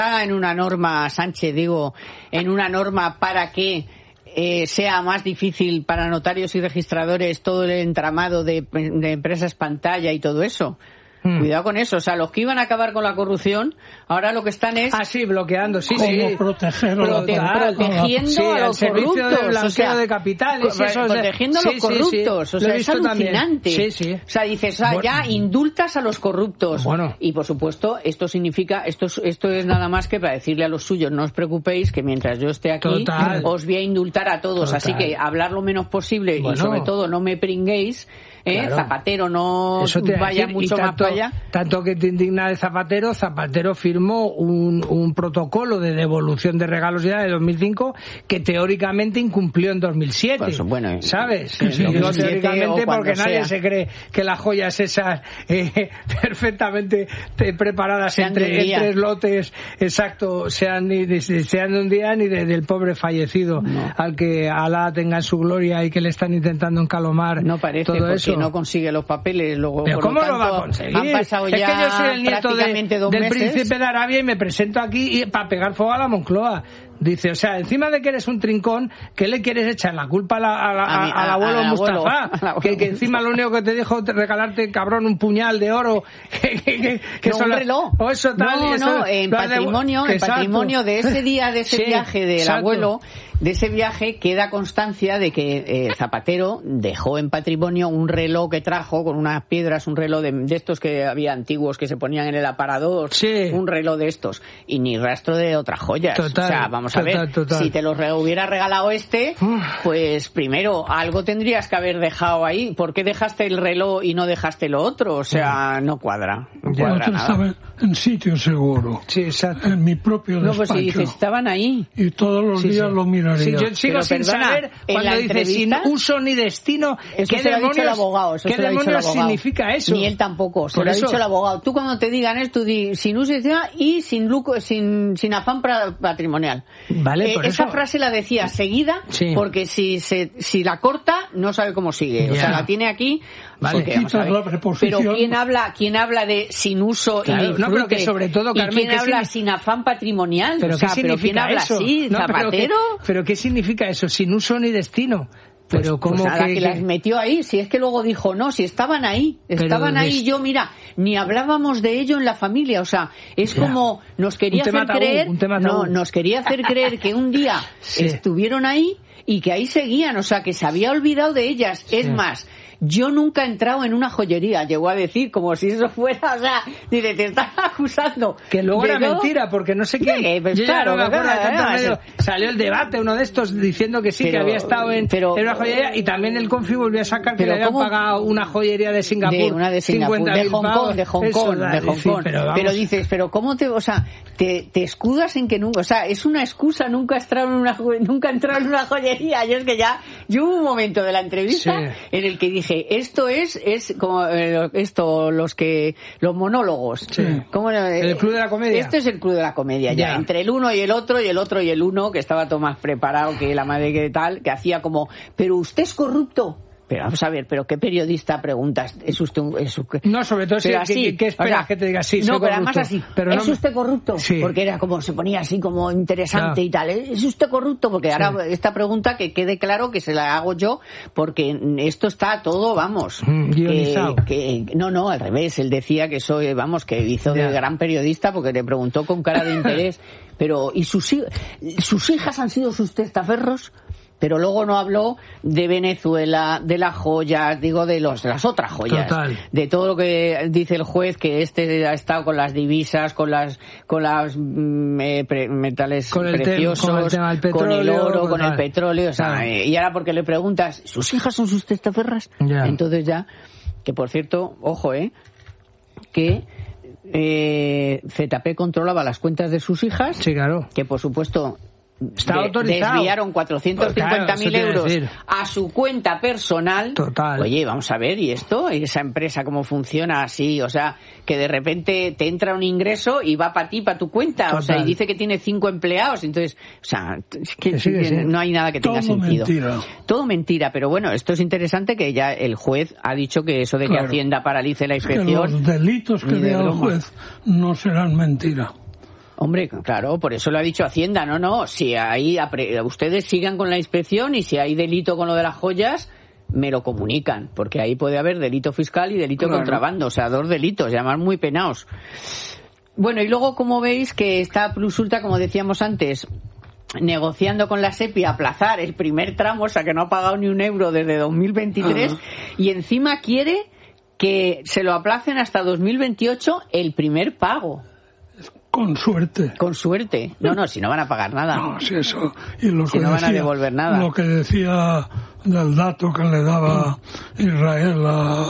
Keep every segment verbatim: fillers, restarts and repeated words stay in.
en una norma, Sánchez, digo, en una norma para que eh, sea más difícil para notarios y registradores todo el entramado de, de empresas pantalla y todo eso. Hmm. Cuidado con eso, o sea, los que iban a acabar con la corrupción, ahora lo que están es... Ah, sí, bloqueando, sí, ¿Cómo sí. proteger Prote protegiendo sí, a los corruptos. De blanqueo, o sea, de capitales. Pro eso, protegiendo a los sí, corruptos. Sí, sí. O sea, es alucinante. Sí, sí. O sea, dices, ah, bueno, ya indultas a los corruptos. Bueno. Y, por supuesto, esto significa, esto es, esto es nada más que para decirle a los suyos, no os preocupéis, que mientras yo esté aquí, Total. os voy a indultar a todos. Total. Así que hablar lo menos posible bueno. y, sobre todo, no me pringuéis. ¿Eh? Claro. Zapatero no vaya decir, mucho tanto, más para allá. Tanto que te indigna de Zapatero, Zapatero firmó un, un protocolo de devolución de regalos ya de dos mil cinco que teóricamente incumplió en dos mil siete. Pues, bueno, ¿sabes? Sí, sí, Digo teóricamente porque sea. nadie se cree que las joyas esas eh, perfectamente preparadas en, tre, en tres lotes, exacto, sean, ni de, sean de un día ni de, del pobre fallecido, no. al que Alá tenga en su gloria y que le están intentando encalomar no parece, todo eso. Que no consigue los papeles, luego ¿Pero por cómo lo, tanto, lo va a conseguir? Han pasado es ya que yo soy el nieto de, dos del meses. príncipe de Arabia y me presento aquí para pegar fuego a la Moncloa. Dice, o sea, encima de que eres un trincón, ¿qué le quieres echar la culpa a la, a la, a, a, al abuelo a, a Mustafa? Abuelo. Que, que encima lo único que te dijo regalarte, cabrón, un puñal de oro. Que, que, que, que no, un reloj. O eso tal. No, y eso, no, en patrimonio, de, en patrimonio de ese día, de ese sí, viaje del exacto. abuelo, de ese viaje queda constancia de que eh, Zapatero dejó en patrimonio un reloj que trajo con unas piedras, un reloj de, de estos que había antiguos que se ponían en el aparador, sí. un reloj de estos, y ni rastro de otras joyas. Total, o sea, vamos total, a ver, total. si te los re hubiera regalado este, pues primero, algo tendrías que haber dejado ahí. ¿Por qué dejaste el reloj y no dejaste lo otro? O sea, no cuadra. No cuadra yo nada. Estaba en sitio seguro. Sí, exacto. En mi propio despacho. No, pues si dices, estaban ahí. Y todos los sí, días sí. lo miraría. Sí, yo sigo Pero sin perdona, saber cuando dice sin uso ni destino. Eso ¿Qué se lo demonios, ha dicho el abogado. Eso ¿qué se lo demonios ha dicho el abogado. significa eso? Ni él tampoco. Se Por lo eso. ha dicho el abogado. Tú cuando te digan esto, di sin uso y sin lucro, sin, sin afán patrimonial. Vale, eh, por esa eso. frase la decía seguida, sí. porque si se, si la corta, no sabe cómo sigue. Ya. O sea, la tiene aquí. Vale, porque, vamos a ver, pero quién habla, quién habla de sin uso claro, y disfrute, no, pero que sobre todo, Carmen, y quién habla sin... sin afán patrimonial, pero o sea, qué significa pero quién habla eso? así, no, Zapatero. Pero, ¿qué, pero qué significa eso? Sin uso ni destino. Pues, pero como pues nada, que, que las metió ahí, si es que luego dijo no, si estaban ahí, estaban ahí, des... yo mira, ni hablábamos de ello en la familia, o sea, es ya. como nos quería hacer tabú, creer, no, nos quería hacer creer que un día sí. estuvieron ahí y que ahí seguían, o sea, que se había olvidado de ellas, sí. es más, yo nunca he entrado en una joyería, llegó a decir, como si eso fuera, o sea, dice, te estás acusando. Que luego era no... mentira, porque no sé quién. Sí, pues yo claro, ya no me acuerdo claro, de tanto claro, medio. Salió el debate, uno de estos, diciendo que sí, pero, que había estado en, pero, en una joyería, y también el Confi volvió a sacar que le habían ¿cómo? pagado una joyería de Singapur. De una de Singapur, de Hong Kong, de Hong Kong, da, de Hong sí, Kong. Pero, pero dices, pero ¿cómo te, o sea, te, te escudas en que nunca, o sea, es una excusa nunca entrar en una, nunca entrar en una joyería? Yo es que ya, yo hubo un momento de la entrevista sí. en el que dije, esto es es como eh, esto los que los monólogos sí. ¿Cómo, eh, el club de la comedia. Esto es el club de la comedia ya. ya entre el uno y el otro y el otro y el uno, que estaba todo más preparado que la madre que tal, que hacía como, pero usted es corrupto. Pero vamos a ver, ¿pero qué periodista preguntas? ¿Es usted un, es un... No, sobre todo si así, ¿qué, qué esperas? O sea, que te diga sí, no, soy pero corrupto. Además así, pero ¿es no... usted corrupto? Sí. Porque era como, se ponía así como interesante claro. y tal. ¿Es usted corrupto? Porque sí. ahora esta pregunta que quede claro que se la hago yo, porque esto está todo, vamos... Mm, que, que No, no, al revés. Él decía que soy, vamos, que hizo yeah. de gran periodista porque le preguntó con cara de interés. Pero, ¿y sus, sus hijas han sido sus testaferros? Pero luego no habló de Venezuela, de las joyas, digo, de los de las otras joyas. Total. De todo lo que dice el juez, que este ha estado con las divisas, con las con las eh, pre, metales con el preciosos, con el, tema del petróleo, con el oro, con, con el petróleo. O sea, claro. eh, y ahora porque le preguntas, ¿sus hijas son sus testaferras? Yeah. Entonces ya, que por cierto, ojo, eh, que... Eh, Z P controlaba las cuentas de sus hijas, sí, claro. que por supuesto está de, autorizado. Desviaron cuatrocientos cincuenta mil claro, euros decir. a su cuenta personal. Total. Oye, vamos a ver, ¿y esto? ¿Esa empresa cómo funciona así? O sea, que de repente te entra un ingreso y va para ti, para tu cuenta. Total. O sea, y dice que tiene cinco empleados. Entonces, o sea, es que, sí, sí, sí. no hay nada que tenga Todo sentido. Mentira. Todo mentira. Pero bueno, esto es interesante que ya el juez ha dicho que eso de claro. que Hacienda paralice la es inspección... que los delitos que vea el juez no serán mentira. Hombre, claro, por eso lo ha dicho Hacienda. No, no, si hay, ustedes sigan con la inspección y si hay delito con lo de las joyas, me lo comunican, porque ahí puede haber delito fiscal y delito de claro. contrabando, o sea, dos delitos, y además muy penados. Bueno, y luego, como veis, que está Plus Ultra, como decíamos antes, negociando con la SEPI aplazar el primer tramo, o sea, que no ha pagado ni un euro desde dos mil veintitrés, uh-huh. y encima quiere que se lo aplacen hasta dos mil veintiocho el primer pago. Con suerte. Con suerte. No, no, si no van a pagar nada. No, si eso. Y lo si que no decía, van a devolver nada. Lo que decía del dato que le daba Israel a,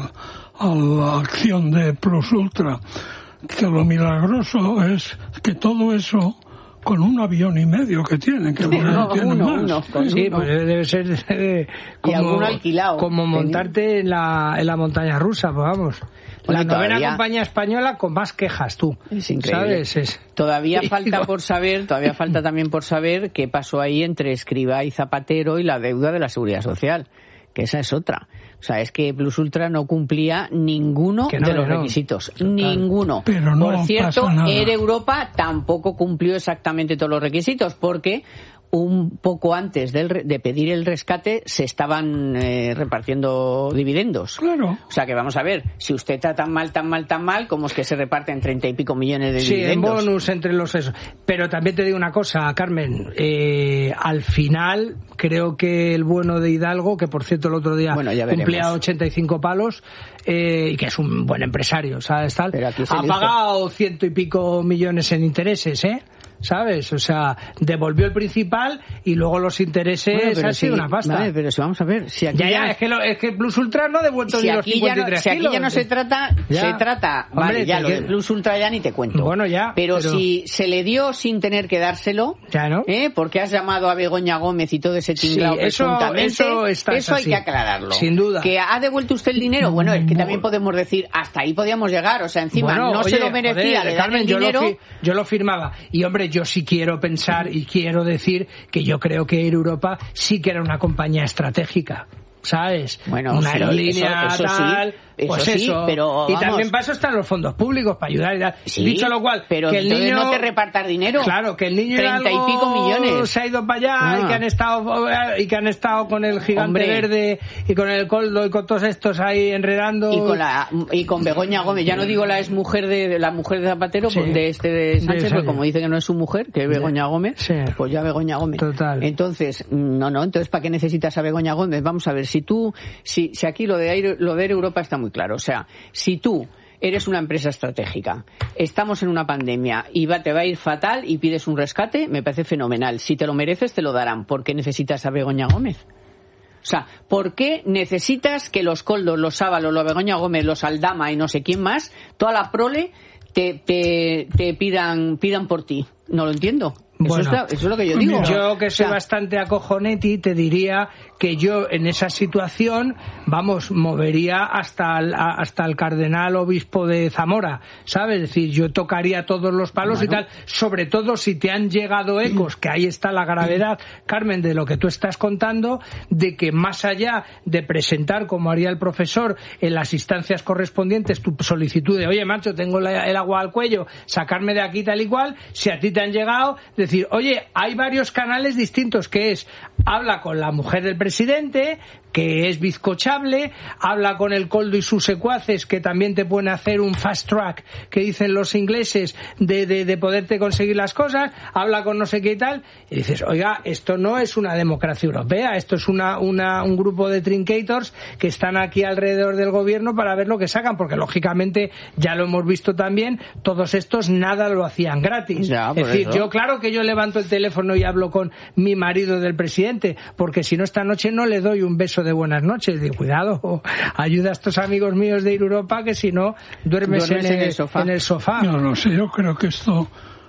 a, a la acción de Plus Ultra, que lo milagroso es que todo eso con un avión y medio que tienen, que no, tienen uno, más. Uno, con sí, uno. Pues debe ser debe, como, y alguno alquilado. Como montarte en la, en la montaña rusa, pues vamos. La novena todavía, compañía española con más quejas, tú. Es increíble. ¿Sabes? Es... Todavía falta por saber, todavía falta también por saber qué pasó ahí entre Escrivá y Zapatero y la deuda de la Seguridad Social, que esa es otra. O sea, es que Plus Ultra no cumplía ninguno no, de los no. requisitos. Total. Ninguno. Pero no por cierto, pasa nada. Air Europa tampoco cumplió exactamente todos los requisitos, porque un poco antes del, de pedir el rescate se estaban eh, repartiendo dividendos. Claro. O sea que vamos a ver, si usted está tan mal, tan mal, tan mal, ¿cómo es que se reparten treinta y pico millones de sí, dividendos? Sí, en bonus entre los esos. Pero también te digo una cosa, Carmen, eh, al final creo que el bueno de Hidalgo, que por cierto el otro día bueno, cumplía ochenta y cinco palos, eh, y que es un buen empresario, ¿sabes? Tal, ha pagado ciento y pico millones en intereses, ¿eh? ¿Sabes? O sea, devolvió el principal y luego los intereses bueno, pero han sido si, una pasta. Vale, pero si vamos a ver, si aquí ya, ya, ya es que, lo, es que Plus Ultra no ha devuelto si ni los cincuenta y tres no, Si aquí kilos, ya no se trata, ya. se trata, Hombre, vale, ya lo de Plus Ultra ya ni te cuento. Bueno, ya. Pero, pero si se le dio sin tener que dárselo, ya no. ¿eh? Porque has llamado a Begoña Gómez y todo ese tinglao sí, eso, presuntamente, eso, está eso hay así. que aclararlo. Sin duda. Que ha devuelto usted el dinero, bueno, es que también podemos decir, hasta ahí podíamos llegar, o sea, encima bueno, no oye, se lo merecía, joder, le dan Carmen, el yo dinero. Lo fi- yo lo firmaba. Y hombre, yo sí quiero pensar y quiero Quiero decir que yo creo que Air Europa sí que era una compañía estratégica, ¿sabes? Bueno, una sí, aerolínea eso, eso tal, sí, pues eso, eso. Sí, pero y vamos. también para eso están los fondos públicos para ayudar y tal. Sí, dicho lo cual, pero que el niño no te repartas dinero. Claro, que el niño treinta y pico millones se ha ido para allá ah. y que han estado y que han estado con el gigante Hombre. verde y con el coldo y con todos estos ahí enredando y con la y con Begoña Gómez, ya no digo la ex mujer de la mujer de Zapatero, sí. de este de Sánchez, de porque como dice que no es su mujer, que es Begoña Gómez, sí. pues ya Begoña Gómez. Total. Entonces, no, no, entonces ¿para qué necesitas a Begoña Gómez? Vamos a ver, si tú si si aquí lo de Air, lo de Air Europa está muy claro, o sea, si tú eres una empresa estratégica, estamos en una pandemia y va, te va a ir fatal y pides un rescate, me parece fenomenal. Si te lo mereces, te lo darán. ¿Por qué necesitas a Begoña Gómez? O sea, ¿por qué necesitas que los Coldos, los Ábalos, los Begoña Gómez, los Aldama y no sé quién más, toda la prole, te, te, te pidan, pidan por ti? No lo entiendo. Eso, bueno, es la, eso es lo que yo digo. Yo que soy o sea, bastante acojoneti te diría que yo en esa situación, vamos, movería hasta el, hasta el cardenal obispo de Zamora, ¿sabes? Es decir, yo tocaría todos los palos bueno. y tal, sobre todo si te han llegado ecos, que ahí está la gravedad, Carmen, de lo que tú estás contando, de que más allá de presentar, como haría el profesor, en las instancias correspondientes tu solicitud de, oye, macho, tengo la, el agua al cuello, sacarme de aquí tal y cual, si a ti te han llegado, decir, oye, hay varios canales distintos, que es, habla con la mujer del presidente, que es bizcochable, habla con el Coldo y sus secuaces, que también te pueden hacer un fast track, que dicen los ingleses, de, de, de poderte conseguir las cosas, habla con no sé qué y tal, y dices, oiga, esto no es una democracia europea, esto es una, una, un grupo de trincators que están aquí alrededor del gobierno para ver lo que sacan, porque lógicamente, ya lo hemos visto también, todos estos nada lo hacían gratis. Ya, es decir, eso. yo claro que yo levanto el teléfono y hablo con mi marido del presidente, porque si no esta noche no le doy un beso de buenas noches, de cuidado, ayuda a estos amigos míos de Ir Europa, que si no duermes, duermes en, el, en, el sofá. en el sofá. No, no sé, yo creo que esto,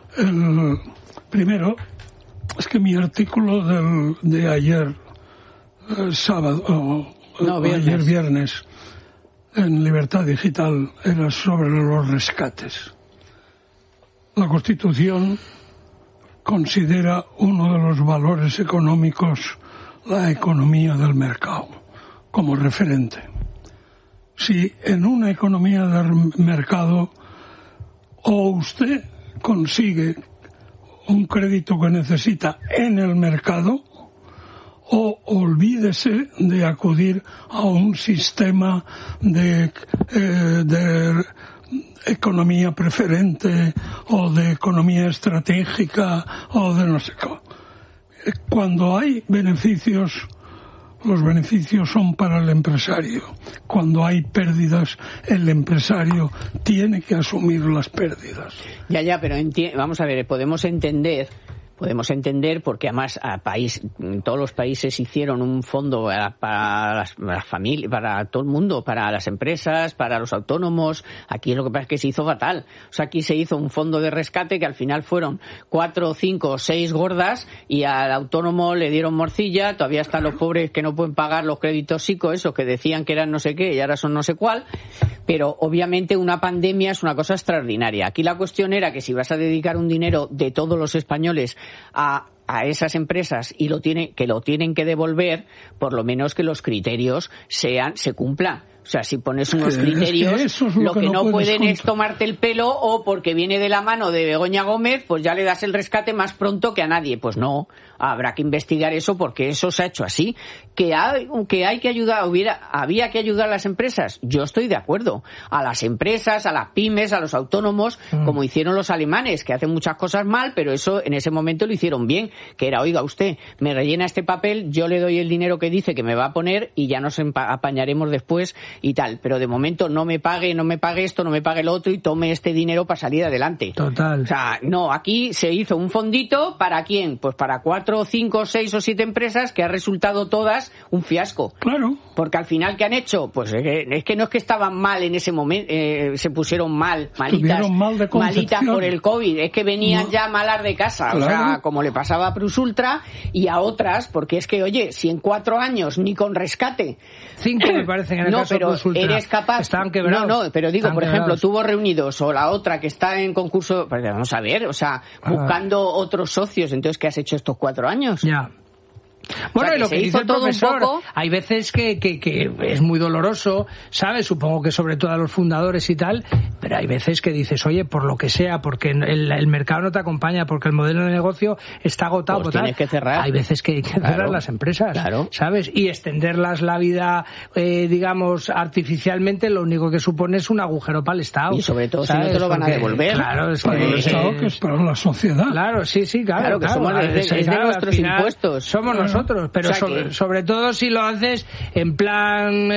el, primero, es que mi artículo del, de ayer, el sábado, o, no, viernes. ayer viernes, en Libertad Digital, era sobre los rescates. La Constitución considera uno de los valores económicos la economía del mercado como referente. Si en una economía del mercado o usted consigue un crédito que necesita en el mercado, o olvídese de acudir a un sistema de, eh, de economía preferente o de economía estratégica o de no sé qué. Cuando hay beneficios, los beneficios son para el empresario. Cuando hay pérdidas, el empresario tiene que asumir las pérdidas. Ya, ya, pero enti- vamos a ver, podemos entender... Podemos entender porque además a país, todos los países hicieron un fondo para, para las, las familias, para todo el mundo, para las empresas, para los autónomos. Aquí lo que pasa es que se hizo fatal. O sea, aquí se hizo un fondo de rescate que al final fueron cuatro, cinco o seis gordas y al autónomo le dieron morcilla. Todavía están los pobres que no pueden pagar los créditos psico, esos que decían que eran no sé qué y ahora son no sé cuál. Pero obviamente una pandemia es una cosa extraordinaria. Aquí la cuestión era que si vas a dedicar un dinero de todos los españoles a, a esas empresas y lo tiene, que lo tienen que devolver, por lo menos que los criterios sean, se cumplan. O sea, si pones unos criterios, es que es lo, lo que, que no, no pueden contar. Es tomarte el pelo o porque viene de la mano de Begoña Gómez, pues ya le das el rescate más pronto que a nadie. Pues no, habrá que investigar eso porque eso se ha hecho así. Que hay que, hay que ayudar, hubiera, había que ayudar a las empresas. Yo estoy de acuerdo. A las empresas, a las pymes, a los autónomos, mm. como hicieron los alemanes, que hacen muchas cosas mal, pero eso en ese momento lo hicieron bien. Que era, oiga, usted me rellena este papel, yo le doy el dinero que dice que me va a poner y ya nos empa- apañaremos después y tal, pero de momento no me pague, no me pague esto, no me pague lo otro y tome este dinero para salir adelante. Total. O sea, no, aquí se hizo un fondito, ¿para quién? Pues para cuatro, cinco, seis o siete empresas que ha resultado todas un fiasco. Claro. Porque al final, ¿qué han hecho? Pues es que, es que no es que estaban mal en ese momento, eh, se pusieron mal, malitas, mal de malitas por el COVID, es que venían no. ya malas de casa, claro. O sea, como le pasaba a Plus Ultra y a otras, porque es que, oye, si en cuatro años ni con rescate... Cinco me parece en el no, caso pero de Plus Ultra. Eres capaz... Estaban quebrados. No, no, pero digo, Estaban por ejemplo, quebrados. Tubos Reunidos o la otra que está en concurso, pues vamos a ver, o sea, buscando ah. otros socios, entonces, ¿qué has hecho estos cuatro años? Ya. Bueno, o sea, y lo que, que dice el profesor, poco... hay veces que, que, que es muy doloroso, ¿sabes? Supongo que sobre todo a los fundadores y tal, pero hay veces que dices, oye, por lo que sea, porque el, el mercado no te acompaña, porque el modelo de negocio está agotado. Pues tienes que cerrar. Hay veces que hay que cerrar claro, las empresas, claro. ¿sabes? Y extenderlas la vida, eh, digamos, artificialmente, lo único que supone es un agujero para el Estado. Y sobre todo, ¿sabes? si no te lo van porque, a devolver. Claro, es para que, el Estado, que es para la sociedad. Claro, sí, sí, claro. Claro, que claro, somos claro, de, es de, claro, nuestros final, impuestos. Somos claro. nosotros, pero o sea sobre, que... sobre todo si lo haces en plan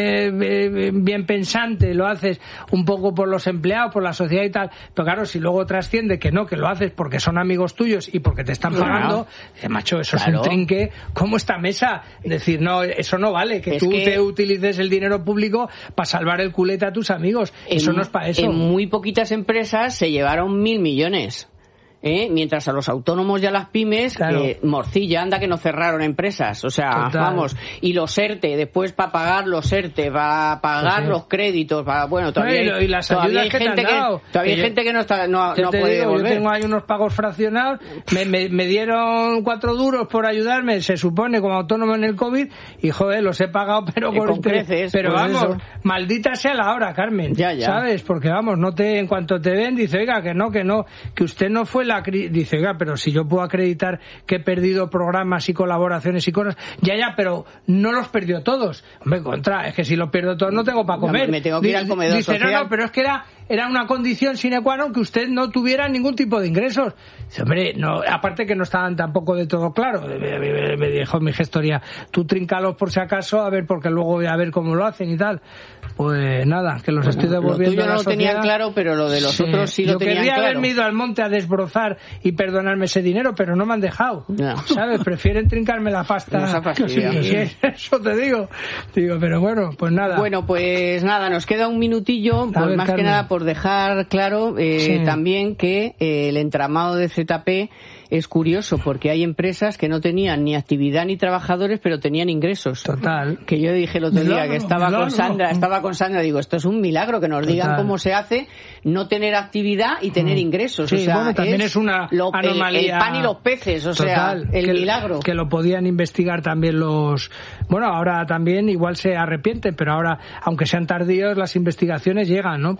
eh, bien pensante, lo haces un poco por los empleados, por la sociedad y tal, pero claro, si luego trasciende que no, que lo haces porque son amigos tuyos y porque te están pagando, claro. eh, macho, eso claro. es un trinque como esta mesa. Decir, no, eso no vale, que es tú que... te utilices el dinero público para salvar el culete a tus amigos. En, eso no es para eso. En muy poquitas empresas se llevaron mil millones. ¿Eh? Mientras a los autónomos y a las pymes, claro. eh, morcilla, anda que no cerraron empresas, o sea, Total. vamos, y los ERTE, después para pagar los ERTE, para pagar sí. los créditos, para, bueno, todavía, no, y, y las todavía hay que gente que, todavía hay gente que no está, no, no puede digo, devolver. Yo tengo ahí unos pagos fraccionados, me, me, me dieron cuatro duros por ayudarme, se supone, como autónomo en el COVID, y joder, los he pagado, pero con, con creces, pero pues vamos, eso. Maldita sea la hora, Carmen, ya, ya. ¿sabes? Porque vamos, no te, en cuanto te ven, dice, oiga, que no, que no, que usted no fue la, cri dice, oiga, pero si yo puedo acreditar que he perdido programas y colaboraciones y cosas, ya, ya, pero no los perdió todos. Hombre, contra, es que si los pierdo todos no tengo para comer. No, me tengo que ir al comedor Dice, social. no, no, pero es que era, era una condición sine qua non que usted no tuviera ningún tipo de ingresos. Dice, hombre, no, aparte que no estaban tampoco de todo claro. Me, me, me dijo mi gestoría, tú tríncalos por si acaso, a ver, porque luego voy a ver cómo lo hacen y tal. Pues nada, que los estoy devolviendo. Lo tuyo a la no lo sociedad. tenían claro, pero lo de los sí. otros sí lo Yo tenían claro. Yo querría haberme ido al monte a desbrozar y perdonarme ese dinero, pero no me han dejado. No. ¿Sabes? Prefieren trincarme la pasta. Sí, y eso te digo. Digo, pero bueno, pues nada. Bueno, pues nada, nos queda un minutillo, pues ver, más Carmen. que nada por dejar claro eh, sí. también que eh, el entramado de Z P es curioso porque hay empresas que no tenían ni actividad ni trabajadores, pero tenían ingresos. Total. Que yo dije el otro milagro, día que estaba milagro. con Sandra, estaba con Sandra, digo, esto es un milagro que nos Total. digan cómo se hace no tener actividad y tener mm. ingresos. Sí, o sea, bueno, también es, es una lo, anomalía. El, el pan y los peces, o Total. sea, el que, milagro. Que lo podían investigar también los... Bueno, ahora también igual se arrepienten, pero ahora, aunque sean tardíos, las investigaciones llegan, ¿no? Pues eso,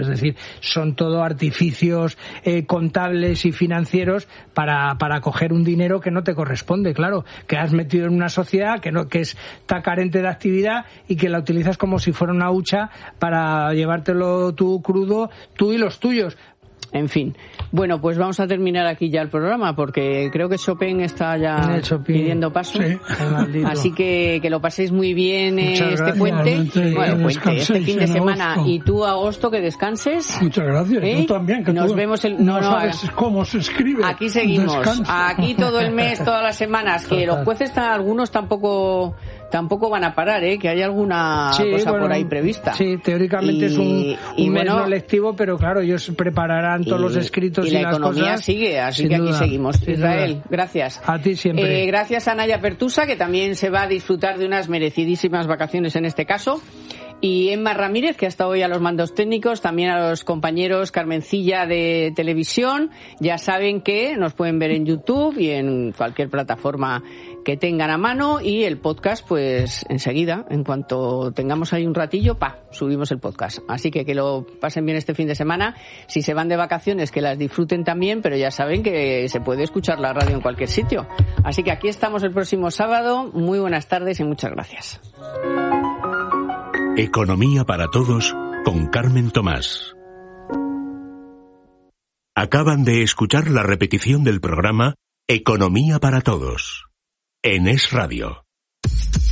Es decir, son todo artificios eh, contables y financieros para, para coger un dinero que no te corresponde, claro, que has metido en una sociedad que no que está carente de actividad y que la utilizas como si fuera una hucha para llevártelo tú crudo, tú y los tuyos. En fin. Bueno, pues vamos a terminar aquí ya el programa porque creo que Chopin está ya Chopin. pidiendo paso. Sí. Así que que lo paséis muy bien Muchas este gracias. puente. Realmente bueno, puente, este fin de semana. Agosto. Y tú, agosto, que descanses. Muchas gracias. ¿Eh? Yo también. Que Nos tú vemos el... No, no sabes no, cómo se escribe. Aquí seguimos. Descansa. Aquí todo el mes, todas las semanas. Que los jueces, están, algunos tampoco... tampoco van a parar, ¿eh? Que hay alguna sí, cosa bueno, por ahí prevista. Sí, teóricamente y, es un, un mes bueno, no lectivo, pero claro, ellos prepararán todos y, los escritos y, y la las economía cosas. sigue, así que duda, aquí seguimos. Israel, duda. gracias. A ti siempre. Eh, gracias a Naya Pertusa, que también se va a disfrutar de unas merecidísimas vacaciones en este caso. Y Emma Ramírez, que ha estado hoy a los mandos técnicos, también a los compañeros Carmencilla de televisión. Ya saben que nos pueden ver en YouTube y en cualquier plataforma que tengan a mano, y el podcast, pues enseguida, en cuanto tengamos ahí un ratillo, pa, subimos el podcast. Así que que lo pasen bien este fin de semana. Si se van de vacaciones, que las disfruten también, pero ya saben que se puede escuchar la radio en cualquier sitio. Así que aquí estamos el próximo sábado. Muy buenas tardes y muchas gracias. Economía para todos con Carmen Tomás. Acaban de escuchar la repetición del programa Economía para todos en Es Radio.